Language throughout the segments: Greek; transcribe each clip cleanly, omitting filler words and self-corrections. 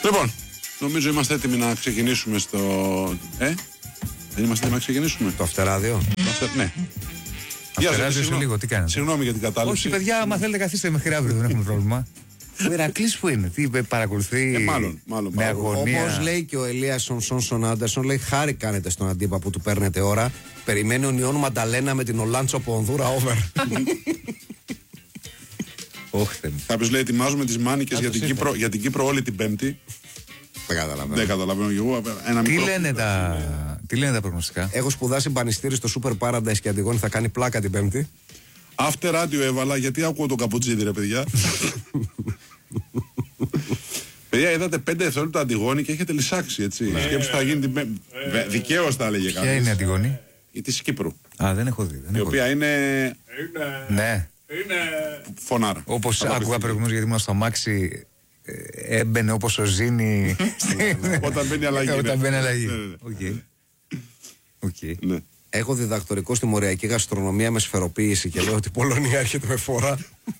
Λοιπόν, νομίζω είμαστε έτοιμοι να ξεκινήσουμε στο. Δεν είμαστε έτοιμοι να ξεκινήσουμε. Το Αυτεράδιο. Ναι. Αυτεράδιο σε λίγο, τι κάνετε? Συγγνώμη για την κατάληψη. Όχι, παιδιά, άμα θέλετε, καθίστε μέχρι αύριο, δεν έχουμε πρόβλημα. Ο Ηρακλής που είναι, τι παρακολουθεί. Μάλλον. Με αγωνία. Όπως λέει και ο Ελίας Σονσόν Άντερσον, λέει χάρη κάνετε στον αντίπα που του παίρνετε ώρα. Περιμένει ο Νιόν Μανταλένα με την Ολάντσο από Ονδούρα over. Κάποιος λέει ετοιμάζουμε τις μάνικες για την Κύπρο όλη την Πέμπτη. Δεν καταλαβαίνω και εγώ. Τι λένε τα προγνωστικά? Έχω σπουδάσει μπανιστήρι στο Super Paradise και Αντιγόνη θα κάνει πλάκα την Πέμπτη. After radio έβαλα γιατί ακούω το καπουτσίδι ρε παιδιά. Παιδιά, είδατε 5 δευτερόλεπτα Αντιγόνη και έχετε λυσάξει, έτσι. Σκέψου θα γίνει την Πέμπτη. Δικαίως τα έλεγε κάποιος. Ποια είναι η Αντιγόνη? Η της Κύπρου. Α, δεν έχω δει. Η οποία είναι. Ναι. Φωνάρα. Όπως άκουγα προηγουμένως γιατί ήμουν στο αμάξι, έμπαινε όπως ο Ζήνη. Όταν μπαίνει αλλαγή. Όταν μπαίνει αλλαγή. Ναι. Έχω διδακτορικό στη μοριακή γαστρονομία με σφαιροποίηση και λέω ότι η Πολωνία έρχεται με φορά.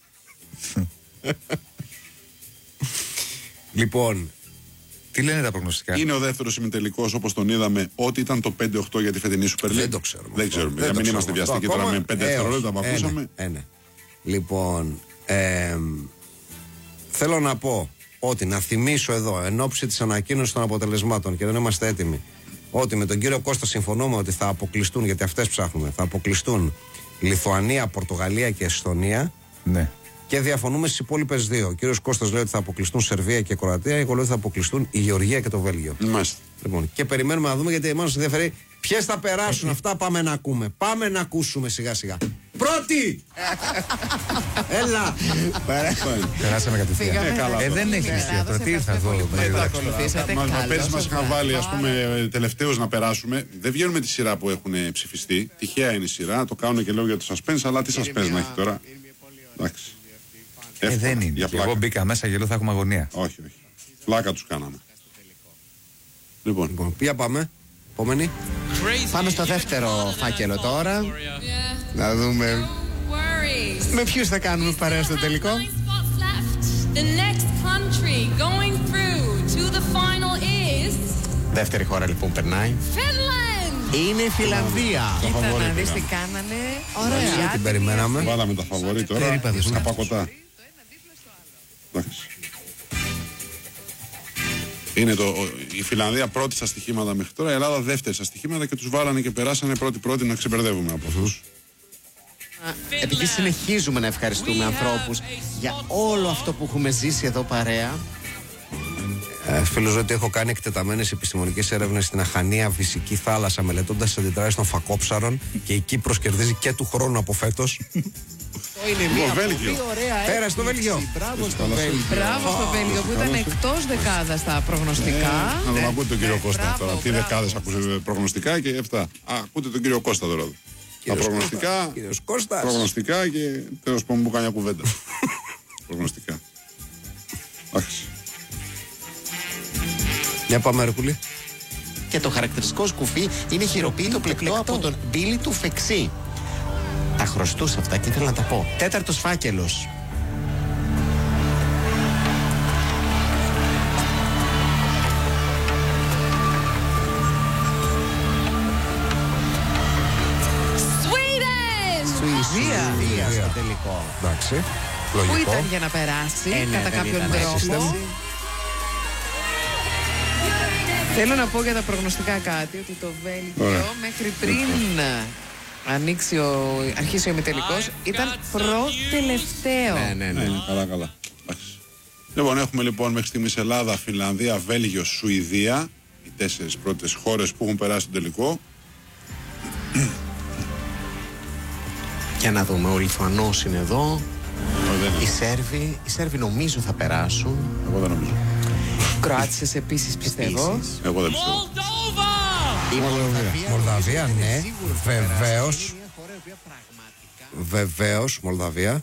Λοιπόν, τι λένε τα προγνωστικά? Είναι ο δεύτερος ημιτελικός όπως τον είδαμε, ότι ήταν το 5-8 για τη φετινή Super League. Δεν το ξέρουμε. Δεν ξέρουμε. Για μην είμαστε βιαστικοί τώρα με 5 δευτερόλεπτα που ακούσαμε. Ναι. Λοιπόν, θέλω να πω ότι να θυμίσω εδώ εν ώψη της ανακοίνωσης των αποτελεσμάτων και δεν είμαστε έτοιμοι, ότι με τον κύριο Κώστα συμφωνούμε ότι θα αποκλειστούν, γιατί αυτές ψάχνουμε, θα αποκλειστούν Λιθουανία, Πορτογαλία και Εσθονία. Ναι. Και διαφωνούμε στις υπόλοιπες δύο. Ο κύριος Κώστας λέει ότι θα αποκλειστούν Σερβία και Κροατία. Εγώ λέω ότι θα αποκλειστούν η Γεωργία και το Βέλγιο. Μάλιστα. Λοιπόν, και περιμένουμε να δούμε γιατί εμάς μας ενδιαφέρει ποιες θα περάσουν. Αυτά πάμε να ακούμε. Πάμε να ακούσουμε σιγά σιγά. Πρώτη! Έλα! Περάσαμε κατευθείαν. Δεν έχει νησία. Τι ήρθα εδώ. Πέρυσι μας είχαν βάλει, ας πούμε, τελευταίους να περάσουμε. Δεν βγαίνουμε τη σειρά που έχουν ψηφιστεί. Τυχαία είναι η σειρά. Το κάνουν και λόγω για το suspense, αλλά τι suspense να έχει τώρα. Εντάξει. Δεν είναι. Και εγώ μπήκα μέσα και λέω θα έχουμε αγωνία. Όχι. Πλάκα τους κάναμε. Λοιπόν, ποια πάμε? Επόμενη. Πάμε στο δεύτερο φάκελο τώρα. Να δούμε με ποιους θα κάνουμε παρέα στο τελικό. Δεύτερη χώρα λοιπόν περνάει. Είναι η Φιλανδία. Κοίτα να δεις τι κάνανε. Ωραία. Την περιμέναμε. Βάλαμε τα φαβορί τώρα. Καπακωτά. Εντάξει. Είναι η Φιλανδία πρώτη στα στοιχήματα μέχρι τώρα, η Ελλάδα δεύτερη στα στοιχήματα και τους βάλανε και περάσανε πρώτη να ξεμπερδεύουμε από αυτούς. Επειδή συνεχίζουμε να ευχαριστούμε ανθρώπους για όλο αυτό που έχουμε ζήσει εδώ παρέα. Φίλος ότι έχω κάνει εκτεταμένες επιστημονικές έρευνες στην αχανία φυσική θάλασσα μελετώντας τις αντιδράσεις των φακόψαρων και η Κύπρος κερδίζει και του χρόνου από φέτος. Είναι μια πολύ ωραία. Πέρασε το Βέλγιο. Μπράβο στο Βέλγιο. Μπράβο στο Βέλγιο που ήταν εκτός δεκάδας στα προγνωστικά. Να τον ακούτε τον κύριο Κώστα τώρα. Τι δεκάδες ακούσατε προγνωστικά και αυτά. Ακούτε τον κύριο Κώστα τώρα. Τα προγνωστικά. Προγνωστικά και τέλος πάντων που κάνει μια κουβέντα. Προγνωστικά. Εντάξει. Για πάμε Ερκούλη. Και το χαρακτηριστικό σκουφί είναι χειροποίητο πλεκτό από τον Μπίλι του Φεξί. Τα χρωστούσα αυτά και ήθελα να τα πω. Τέταρτος φάκελος. Σουηδία στο τελικό. Εντάξει. Πού ήταν για να περάσει κατά κάποιον τρόπο. Θέλω να πω για τα προγνωστικά κάτι, ότι το Βέλγιο μέχρι πριν αρχίσει ο ημιτελικός ήταν προτελευταίο. Ναι. Καλά. Λοιπόν, έχουμε λοιπόν μέχρι στιγμής Ελλάδα, Φιλανδία, Βέλγιο, Σουηδία. Οι 4 πρώτες χώρες που έχουν περάσει τον τελικό. Για να δούμε, ο Λιθουανός είναι εδώ. Οι Σέρβοι νομίζω θα περάσουν. Εγώ δεν νομίζω. Κροάτισσες επίσης πιστεύω. Εγώ δεν πιστεύω. Μολδαβία, ναι. Βεβαίως, Μολδαβία.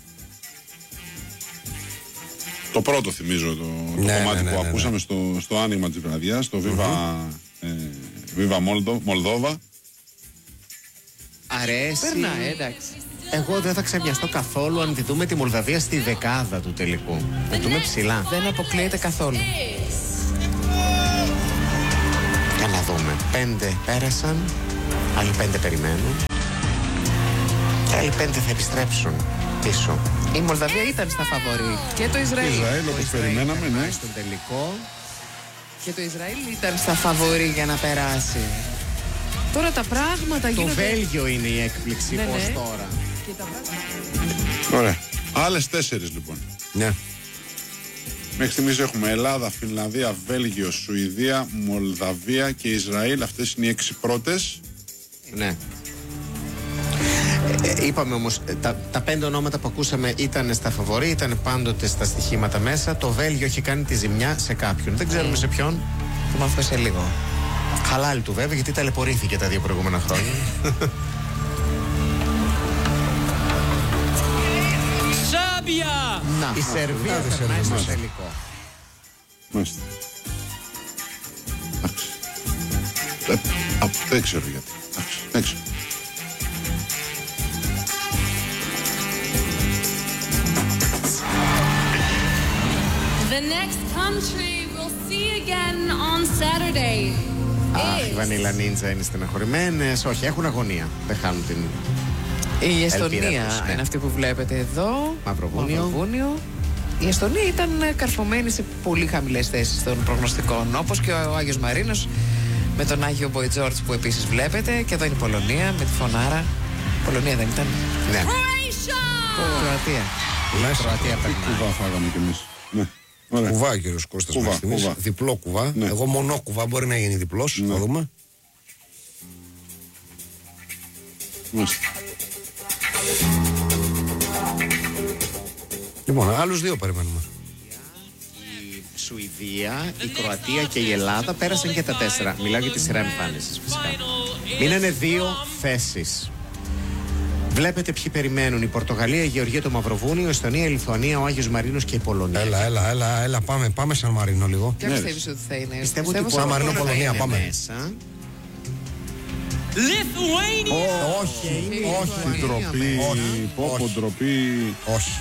Το πρώτο θυμίζω, το κομμάτι που ακούσαμε στο άνοιγμα της βραδιάς, το Viva Moldova. Αρέσει. Περνάει, εντάξει. Εγώ δεν θα ξεμοιαστώ καθόλου αν τη δούμε τη Μολδαβία στη δεκάδα του τελικού. Να δούμε ψηλά. Δεν αποκλείεται καθόλου. δούμε. 5 πέρασαν, άλλοι 5 περιμένουν και άλλοι 5 θα επιστρέψουν πίσω. Η Μολδαβία ήταν στα φαβορί. Και το Ισραήλ. Όπως περιμέναμε, ναι. Στον τελικό. Και το Ισραήλ ήταν στα φαβορί για να περάσει. Τώρα τα πράγματα γίνονται. Το Βέλγιο είναι η έκπληξη, ναι, πώς ναι. τώρα. Και τα πράγματα... Ωραία. Άλλες 4 λοιπόν. Ναι. Μέχρι στιγμής έχουμε Ελλάδα, Φινλανδία, Βέλγιο, Σουηδία, Μολδαβία και Ισραήλ. Αυτές είναι οι 6 πρώτες. Ναι. Είπαμε όμως, τα 5 ονόματα που ακούσαμε ήταν στα φαβορί, ήταν πάντοτε στα στοιχήματα μέσα. Το Βέλγιο έχει κάνει τη ζημιά σε κάποιον. Δεν ξέρουμε σε ποιον. Θα μάθω σε λίγο. Χαλάλη του βέβαια, γιατί ταλαιπωρήθηκε τα 2 προηγούμενα χρόνια. Σάμπια! Να, η Σερβία περνάει στο τελικό. Μάλιστα. Δεν ξέρω γιατί. Δεν ξέρω. The next country we'll see again on Saturday. Αχ, οι Βανίλα Νίντζα είναι στεναχωρημένες. Όχι, έχουν αγωνία. Δεν χάνουν την. Η Εστονία τους, ναι. είναι αυτή που βλέπετε εδώ. Μαυροβούνιο. Η Εστονία ήταν καρφωμένη σε πολύ χαμηλές θέσεις των προγνωστικών. Όπως και ο Άγιος Μαρίνος με τον Άγιο Μποϊτζόρτς που επίσης βλέπετε. Και εδώ είναι η Πολωνία με τη φωνάρα. Πολωνία δεν ήταν. Ναι. Κροατία. Κροατία περνάει. Κουβά φάγαμε κι εμείς. Ναι. Ωραία. Κουβά ο κύριος Κώστας Κουβά, μέχρι στιγμής. κουβά. Διπλό κουβά. Ναι. Εγώ μονό κουβά, μπορεί να γίνει διπλός. Ναι. Θα δούμε. Μάλιστα. Λοιπόν, άλλους 2 περιμένουμε. Η Σουηδία, η Κροατία και η Ελλάδα πέρασαν και τα 4. Μιλάω για τη σειρά εμφάνισης φυσικά. Μείνανε 2 θέσεις. Βλέπετε ποιοι περιμένουν. Η Πορτογαλία, η Γεωργία, το Μαυροβούνιο, η Εστονία, η Λιθουανία, ο Άγιος Μαρίνος και η Πολωνία. Έλα, πάμε Σαν Μαρίνο λίγο. Ποια πιστεύεις ότι θα είναι? Πιστεύω ότι Σαν Μαρίνο, Πολωνία, πάμε. Μέσα. Lithuania! Όχι. Ντροπή. Πόπο ντροπή. Όχι.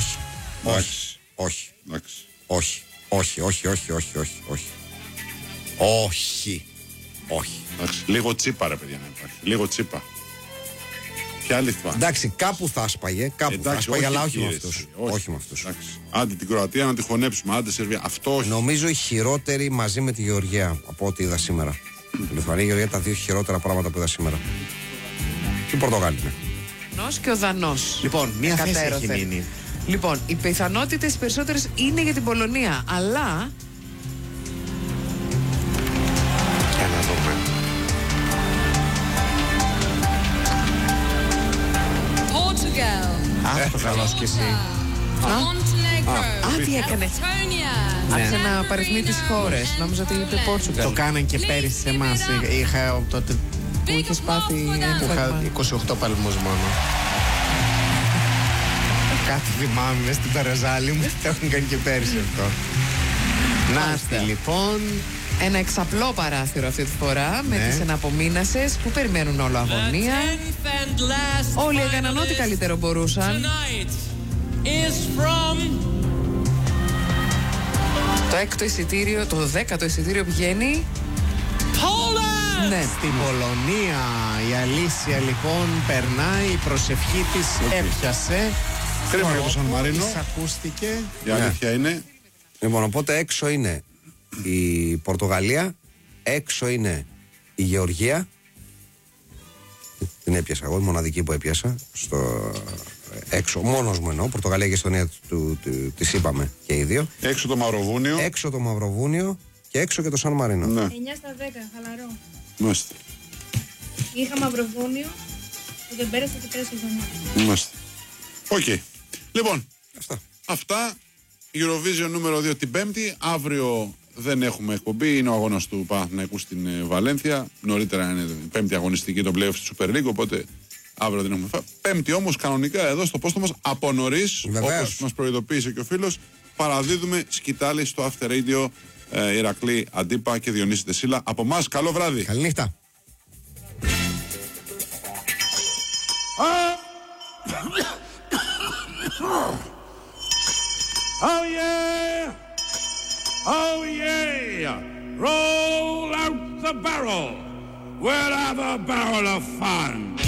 Εντάξει, λίγο τσίπα ρε παιδιά να υπάρχει. Λίγο τσίπα. Ποια Λιθουανία? Εντάξει, κάπου θα σπάγε, αλλά όχι με αυτούς. Όχι με αυτούς. Άντε την Κροατία να τη χωνέψουμε, άντε Σερβία. Αυτό όχι. Νομίζω η χειρότερη μαζί με τη Γεωργία από ό,τι είδα σήμερα. Η Λιθουανία και η Γεωργία, τα 2 χειρότερα πράγματα που είδα σήμερα. Και η Πορτογάλη. Δανός και ο Δανός. Λοιπόν, μία θέση έχει Κατέρωθεν. μείνει. Λοιπόν, οι πιθανότητες περισσότερες είναι για την Πολωνία, αλλά Για να δούμε. Portugal. Αχ, το καλός κι εσύ. Montenegro. τι έκανε? Estonia. Άρχισε να παριθμεί τις χώρες. Νόμιζα ότι είπε Το Πόρτουγκαλ. κάναν και πέρυσι σε εμάς. Είχα τότε Που είχες πάθει είχα 28 παλμούς μόνο. Κάτι θυμάμαι μες στην Παραζάλη μου. Το έχουν κάνει και πέρυσι αυτό. Νάστη λοιπόν. Ένα εξαπλό παράθυρο αυτή τη φορά με Ναι. τις εναπομείνασες που περιμένουν όλο αγωνία. Όλοι έκαναν ό,τι καλύτερο μπορούσαν. Το 6ο εισιτήριο, το 10ο εισιτήριο πηγαίνει. Ναι. Στην Πολωνία η Αλήσια λοιπόν περνάει, η προσευχή της έπιασε. Κρίμα για το Σαν Μαρίνο. Της ακούστηκε. Η αλήθεια είναι. Λοιπόν, οπότε έξω είναι η Πορτογαλία, έξω είναι η Γεωργία. Την έπιασα εγώ, η μοναδική που έπιασα. Στο έξω, μόνος μου εννοώ. Πορτογαλία και Εστονία τις είπαμε και οι 2. Έξω το Μαυροβούνιο. Έξω το Μαυροβούνιο και έξω και το Σαν Μαρίνο. Ναι, 9 στα 10, χαλαρό. μάλιστα. Είχα Μαυροβούνιο που δεν πέρασε και πέρασε η Γωνία. Μάλιστα. Οκ. Λοιπόν, Αυτά. αυτά. Eurovision νούμερο 2 την Πέμπτη. Αύριο δεν έχουμε εκπομπή. Είναι ο αγώνας του Παναθηναϊκού στην Βαλένθια. Νωρίτερα είναι η πέμπτη αγωνιστική των playoff της Super League. Οπότε αύριο δεν έχουμε. Πέμπτη όμως κανονικά εδώ στο πόστο μας από νωρίς, όπως μας προειδοποίησε και ο φίλος, παραδίδουμε σκητάλη στο After Radio Ηρακλή Αντίπα και Διονύση Τεσίλα. Από εμάς, καλό βράδυ. Καληνύχτα. Oh yeah! Oh yeah! Roll out the a barrel. We'll have a barrel of fun.